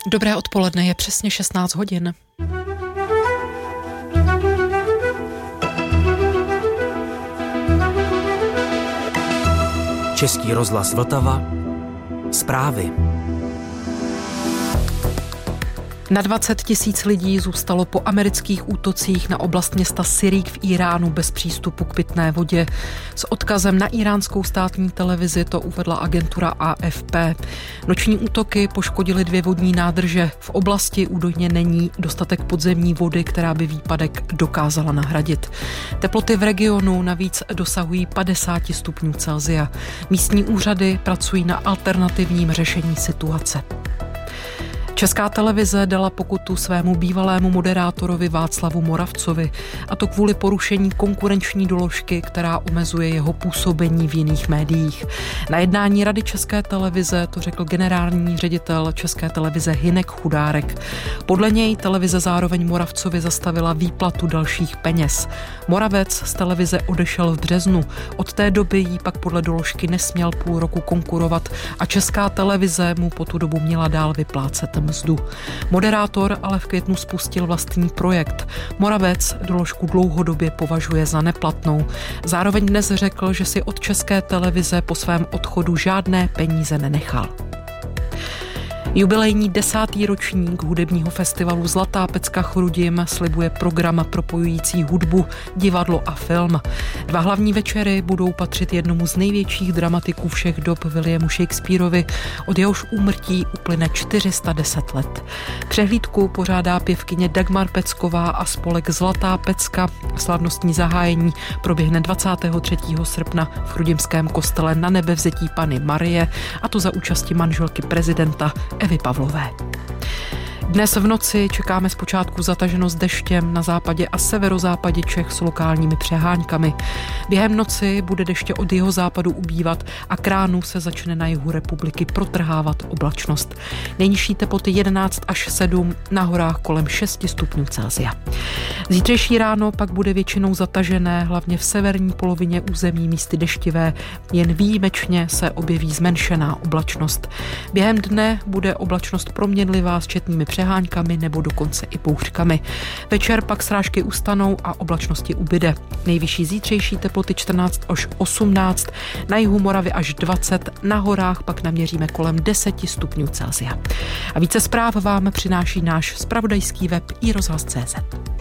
Dobré odpoledne, je přesně 16 hodin. Český rozhlas Vltava. Zprávy. Na 20 000 lidí zůstalo po amerických útocích na oblast města Sirík v Iránu bez přístupu k pitné vodě. S odkazem na iránskou státní televizi to uvedla agentura AFP. Noční útoky poškodily 2 vodní nádrže. V oblasti údajně není dostatek podzemní vody, která by výpadek dokázala nahradit. Teploty v regionu navíc dosahují 50 stupňů Celsia. Místní úřady pracují na alternativním řešení situace. Česká televize dala pokutu svému bývalému moderátorovi Václavu Moravcovi, a to kvůli porušení konkurenční doložky, která omezuje jeho působení v jiných médiích. Na jednání Rady České televize to řekl generální ředitel České televize Hynek Chudárek. Podle něj televize zároveň Moravcovi zastavila výplatu dalších peněz. Moravec z televize odešel v březnu. Od té doby jí pak podle doložky nesměl půl roku konkurovat a Česká televize mu po tu dobu měla dál vyplácet mzdu. Moderátor ale v květnu spustil vlastní projekt. Moravec doložku dlouhodobě považuje za neplatnou. Zároveň dnes řekl, že si od České televize po svém odchodu žádné peníze nenechal. Jubilejní 10. ročník hudebního festivalu Zlatá pecka Chrudim slibuje program propojující hudbu, divadlo a film. 2 hlavní večery budou patřit jednomu z největších dramatiků všech dob, Williamu Shakespeareovi, od jehož úmrtí uplyne 410 let. Přehlídku pořádá pěvkyně Dagmar Pecková a spolek Zlatá pecka. Slavnostní zahájení proběhne 23. srpna v chrudimském kostele Na Nebevzetí Panny Marie, a to za účasti manželky prezidenta Evy Pavlové. Dnes v noci čekáme zpočátku zataženost deštěm na západě a severozápadě Čech s lokálními přeháňkami. Během noci bude deště od jihozápadu ubývat a k ránu se začne na jihu republiky protrhávat oblačnost. Nejnižší teploty 11 až 7, na horách kolem 6 stupňů Celsia. Zítřejší ráno pak bude většinou zatažené, hlavně v severní polovině území místy deštivé, jen výjimečně se objeví zmenšená oblačnost. Během dne bude oblačnost proměnlivá s četnými přeháňkami nebo dokonce i bouřkami. Večer pak srážky ustanou a oblačnosti ubyde. Nejvyšší zítřejší teploty 14 až 18, na jihu Moravy až 20, na horách pak naměříme kolem 10 stupňů Celsia. A více zpráv vám přináší náš zpravodajský web iRozhlas.cz.